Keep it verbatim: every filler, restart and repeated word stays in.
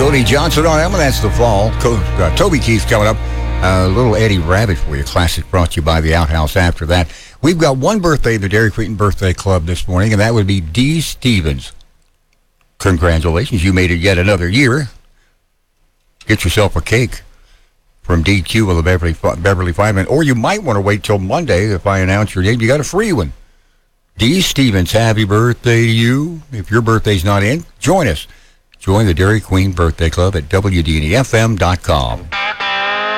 Cody Johnson on Emma. That's the fall. Co- uh, Toby Keith coming up. A uh, little Eddie Rabbit for you. Classic brought to you by the Outhouse after that. We've got one birthday, the Dairy Queen Birthday Club this morning, and that would be Dee Stevens. Congratulations. You made it yet another year. Get yourself a cake from D Q of the Beverly, Beverly Five-Man. Or you might want to wait till Monday if I announce your name. You got a free one. Dee Stevens, happy birthday to you. If your birthday's not in, join us. Join the Dairy Queen Birthday Club at W D N E F M dot com.